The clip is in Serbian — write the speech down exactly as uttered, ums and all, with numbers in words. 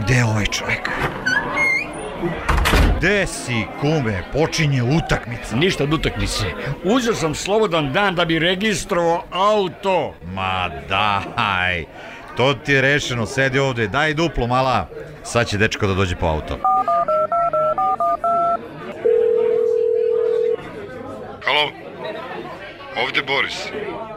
Gde je ovaj čovek? Gde si, kume? Počinje utakmica. Ništa od utakmice. Uzeo sam slobodan dan da bi registrovao auto. Ma daj, to ti je rešeno, sedi ovde, daj duplo mala. Sad će dečko da dođe po auto. Halo, ovde Boris.